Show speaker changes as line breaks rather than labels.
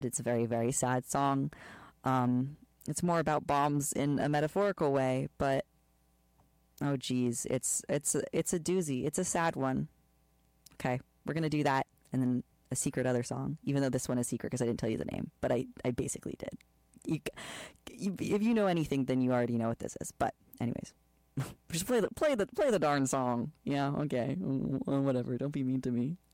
It's a very, very sad song. It's more about bombs in a metaphorical way, but oh geez, it's a doozy. It's a sad one. Okay, we're gonna do that, and then a secret other song, even though this one is secret because I didn't tell you the name, but I basically did. If you know anything, then you already know what this is. But anyways, just play the darn song. Yeah, okay, whatever. Don't be mean to me.